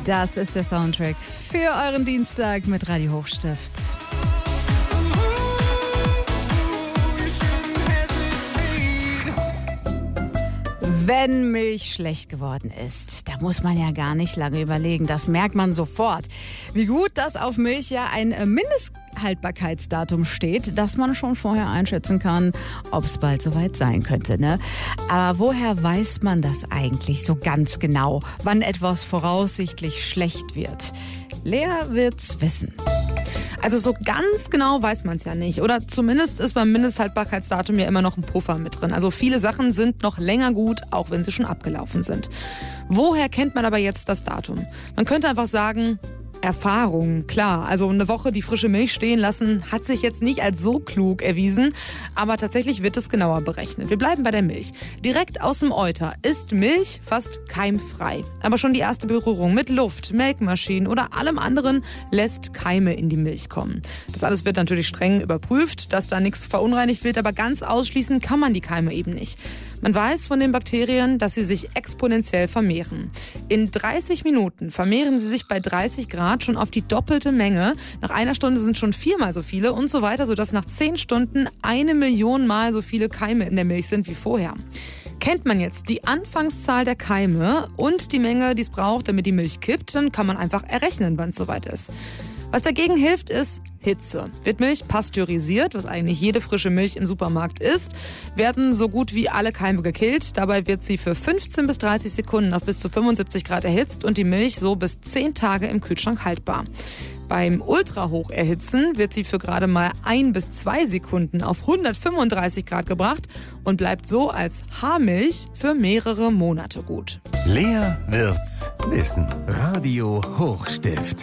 Das ist der Soundtrack für euren Dienstag mit Radio Hochstift. Wenn Milch schlecht geworden ist, da muss man ja gar nicht lange überlegen. Das merkt man sofort. Wie gut, dass auf Milch ja ein Mindesthaltbarkeitsdatum steht, dass man schon vorher einschätzen kann, ob es bald soweit sein könnte, ne? Aber woher weiß man das eigentlich so ganz genau, wann etwas voraussichtlich schlecht wird? Lea wird's wissen. Also so ganz genau weiß man es ja nicht. Oder zumindest ist beim Mindesthaltbarkeitsdatum ja immer noch ein Puffer mit drin. Also viele Sachen sind noch länger gut, auch wenn sie schon abgelaufen sind. Woher kennt man aber jetzt das Datum? Man könnte einfach sagen, Erfahrung, klar. Also eine Woche die frische Milch stehen lassen, hat sich jetzt nicht als so klug erwiesen. Aber tatsächlich wird es genauer berechnet. Wir bleiben bei der Milch. Direkt aus dem Euter ist Milch fast keimfrei. Aber schon die erste Berührung mit Luft, Melkmaschinen oder allem anderen lässt Keime in die Milch kommen. Das alles wird natürlich streng überprüft, dass da nichts verunreinigt wird. Aber ganz ausschließen kann man die Keime eben nicht. Man weiß von den Bakterien, dass sie sich exponentiell vermehren. In 30 Minuten vermehren sie sich bei 30 Grad schon auf die doppelte Menge. Nach einer Stunde sind schon 4-mal so viele und so weiter, sodass nach 10 Stunden 1 Million Mal so viele Keime in der Milch sind wie vorher. Kennt man jetzt die Anfangszahl der Keime und die Menge, die es braucht, damit die Milch kippt, dann kann man einfach errechnen, wann es soweit ist. Was dagegen hilft, ist Hitze. Wird Milch pasteurisiert, was eigentlich jede frische Milch im Supermarkt ist, werden so gut wie alle Keime gekillt. Dabei wird sie für 15 bis 30 Sekunden auf bis zu 75 Grad erhitzt und die Milch so bis 10 Tage im Kühlschrank haltbar. Beim Ultrahocherhitzen wird sie für gerade mal 1 bis 2 Sekunden auf 135 Grad gebracht und bleibt so als Haarmilch für mehrere Monate gut. Lea wird's wissen. Radio Hochstift.